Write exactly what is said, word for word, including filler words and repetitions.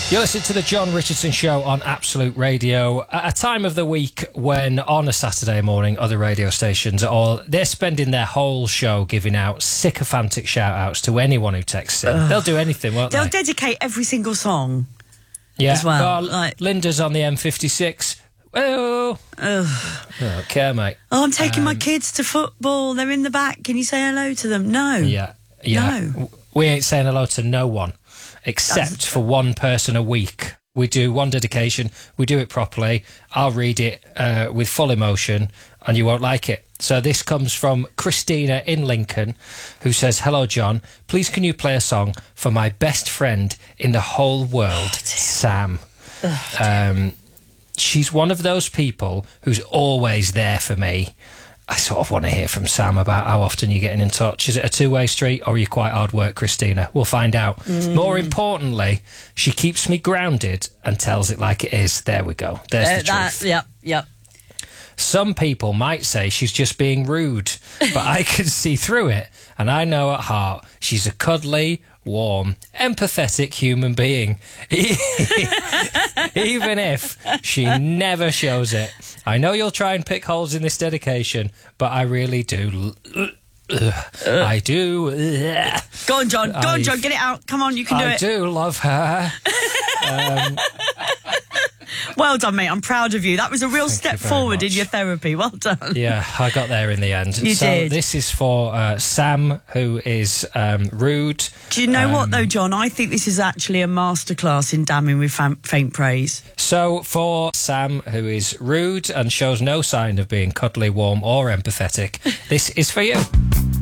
You're listening to the John Richardson Show on Absolute Radio at a time of the week when on a Saturday morning other radio stations are all, they're spending their whole show giving out sycophantic shout-outs to anyone who texts in. Ugh. They'll do anything, won't They'll they? They'll dedicate every single song yeah. as well. well like... Linda's on the M fifty-six. Oh, I don't care, mate. Oh, I'm taking um, my kids to football. They're in the back. Can you say hello to them? No. Yeah, yeah. No. We ain't saying hello to no one. Except That's... for one person a week. We do one dedication, we do it properly, I'll read it uh, with full emotion, and you won't like it. So this comes from Christina in Lincoln, who says, "Hello, John. Please can you play a song for my best friend in the whole world, oh, Sam." Oh, um, she's one of those people who's always there for me. I sort of want to hear from Sam about how often you're getting in touch. Is it a two-way street or are you quite hard work, Christina? We'll find out. Mm. More importantly, she keeps me grounded and tells it like it is. There we go. There's uh, the that, truth. Yep, yep. Some people might say she's just being rude, but I can see through it. And I know at heart she's a cuddly, warm, empathetic human being. Even if she never shows it. I know you'll try and pick holes in this dedication, but I really do. I do. Go on, John. Go I've, on, John. Get it out. Come on, you can do I it. I do love her. um, well done, mate. I'm proud of you. That was a real step forward much. in your therapy. Well done. Yeah, I got there in the end. You so did. This is for uh, Sam, who is um, rude. Do you know um, what, though, John? I think this is actually a masterclass in damning with fam- faint praise. So for Sam, who is rude and shows no sign of being cuddly, warm or empathetic, this is for you.